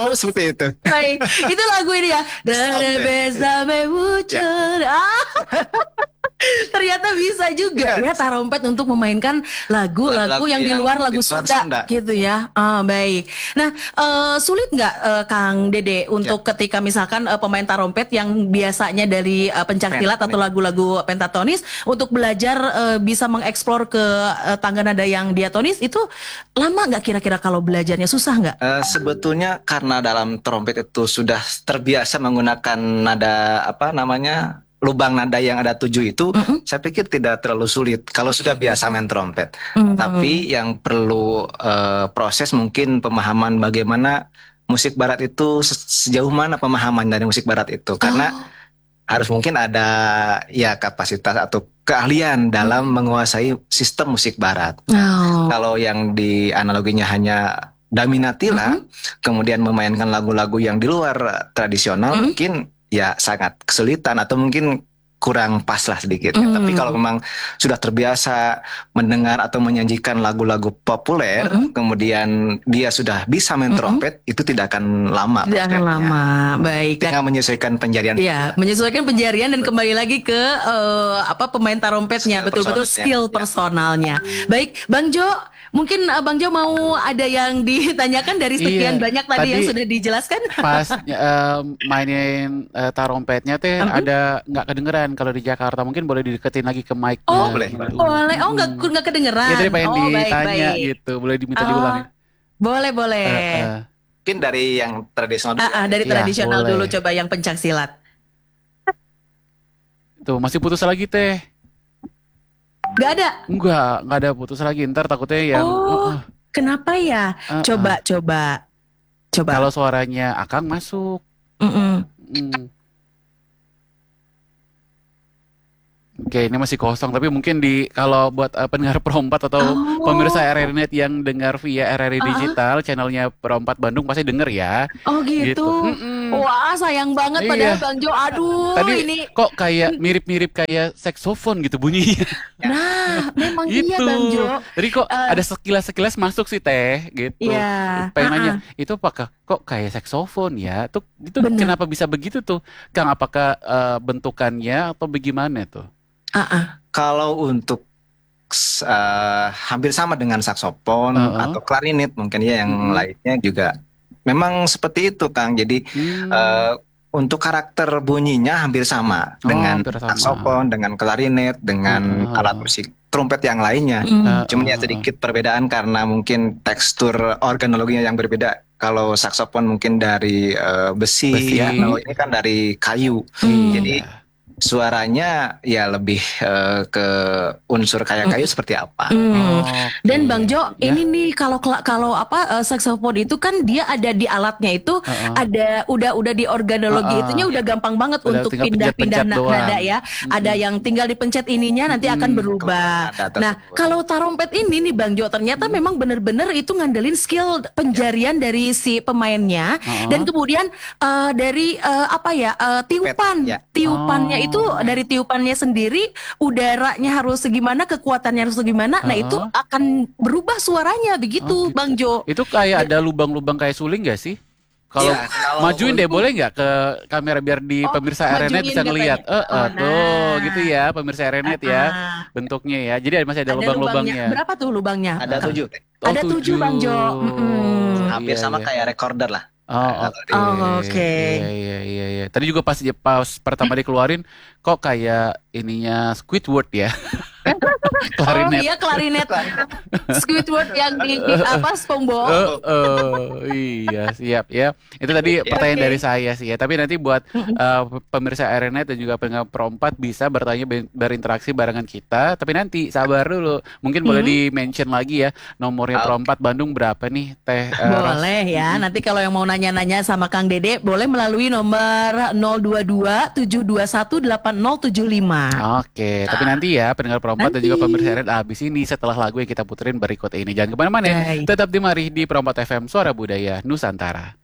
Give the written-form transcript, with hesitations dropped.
tahu seperti itu. Baik, itu lagu ini ya. Dari Besame Wucun. Ternyata bisa juga ya tarompet untuk memainkan lagu-lagu yang di luar lagu Sunda gitu ya. Baik. Nah, sulit nggak Kang Dede untuk ketika misalkan pemain tarompet yang biasanya dari pencak silat atau lagu-lagu pentatonis untuk belajar bisa mengeksplor ke tangga nada yang diatonis itu lama nggak kira-kira kalau belajarnya susah nggak? Sebetulnya karena dalam trompet itu sudah terbiasa menggunakan nada lubang nada yang ada 7 itu, saya pikir tidak terlalu sulit kalau sudah biasa main trompet. Tapi yang perlu proses mungkin pemahaman bagaimana musik barat itu, sejauh mana pemahaman dari musik barat itu. Karena harus mungkin ada ya kapasitas atau keahlian dalam menguasai sistem musik barat. Kalau yang di analoginya hanya Daminatila, kemudian memainkan lagu-lagu yang di luar tradisional, mungkin ya sangat kesulitan atau mungkin kurang pas lah sedikit. Tapi kalau memang sudah terbiasa mendengar atau menyajikan lagu-lagu populer, kemudian dia sudah bisa main trompet, itu tidak akan lama. Tidak akan lama. Baik. Tinggal menyesuaikan penjarian. Iya, menyesuaikan penjarian dan kembali lagi ke pemain tarompetnya, betul-betul skill personalnya. Baik, Bang Jo, mungkin Bang Jo mau ada yang ditanyakan dari sekian banyak tadi yang sudah dijelaskan? Pas mainin tarompetnya teh ada nggak kedengeran kalau di Jakarta, mungkin boleh dideketin lagi ke mic. Boleh. Oh, nggak kedengeran. Ya tadi pengen ditanya gitu, boleh diminta diulangi. Boleh. Mungkin dari yang tradisional dulu. Dari tradisional dulu, coba yang pencak silat. Tuh masih putus lagi teh. Gak ada? Enggak ada putus lagi. Ntar takutnya yang kenapa ya? Coba. Kalau suaranya Akang masuk. Oke, ini masih kosong, tapi mungkin kalau buat pendengar Pro4 atau pemirsa RRI.net yang dengar via RRI Digital, channelnya Pro4 Bandung pasti denger ya. Oh gitu. Wah, sayang banget padahal Bang Jo. Aduh, tadi ini kok kayak mirip-mirip kayak saksofon gitu bunyinya. Nah, memang iya Bang Jo. Jadi kok ada sekilas masuk sih Teh gitu. Iya. Pengen nanya, itu apakah kok kayak saksofon ya? Itu kenapa bisa begitu tuh? Kang, apakah bentukannya atau bagaimana tuh? Kalau untuk hampir sama dengan saksofon atau klarinet mungkin ya, yang lainnya juga memang seperti itu Kang. Jadi untuk karakter bunyinya hampir sama dengan saksofon, dengan klarinet, dengan alat musik trompet yang lainnya. Cuman ya sedikit perbedaan karena mungkin tekstur organologinya yang berbeda. Kalau saksofon mungkin dari besi. Ya, kalau ini kan dari kayu. Jadi suaranya ya lebih ke unsur kayak kayu seperti apa. Dan Bang Jo, ini nih kalau saksofon itu kan dia ada di alatnya itu, ada udah di organologi itunya udah gampang banget untuk pindah-pindah nada ya. Ada yang tinggal dipencet ininya nanti akan berubah. Nah, kalau tarompet ini nih Bang Jo, ternyata memang benar-benar itu ngandelin skill penjarian dari si pemainnya dan kemudian dari tiupannya itu dari tiupannya sendiri, udaranya harus segimana, kekuatannya harus segimana. Nah, itu akan berubah suaranya begitu, Bang Jo. Itu kayak ada lubang-lubang kayak suling gak sih? Kalau majuin deh, boleh nggak ke kamera biar di pemirsa RRI.net bisa ngelihat? Tuh gitu ya, pemirsa RRI.net ya, bentuknya ya. Jadi masih ada lubang-lubangnya. Berapa tuh lubangnya? Ada 7. Ada 7 Bang Jo. Hampir sama kayak recorder lah. Oke. Iya. Tadi juga pas pertama dikeluarin, kok kayak ininya Squidward ya. Klarinet. Iya, klarinet. Squidward yang di SpongeBob. Iya, siap ya. Itu tadi pertanyaan dari saya sih ya. Tapi nanti buat pemirsa RRI.net dan juga pendengar Pro4 bisa berinteraksi barengan kita. Tapi nanti sabar dulu. Mungkin boleh di-mention lagi ya nomornya Pro4 Bandung berapa nih Teh? Boleh ya. Nanti kalau yang mau nanya-nanya sama Kang Dede boleh melalui nomor 022 721 8075. Oke, tapi nanti ya pendengar Pro4 dan juga pemirsa RRI habis ini setelah lagu yang kita puterin berikut ini. Jangan kemana-mana ya. Tetap di Mari di Pro4 FM Suara Budaya Nusantara.